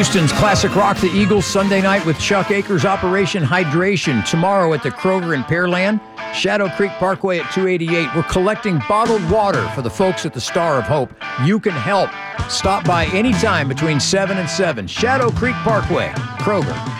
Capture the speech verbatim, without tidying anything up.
Houston's Classic Rock the Eagles Sunday night with Chuck Akers, Operation Hydration. Tomorrow at the Kroger in Pearland, Shadow Creek Parkway at two eighty-eight. We're collecting bottled water for the folks at the Star of Hope. You can help. Stop by anytime between seven and seven. Shadow Creek Parkway, Kroger.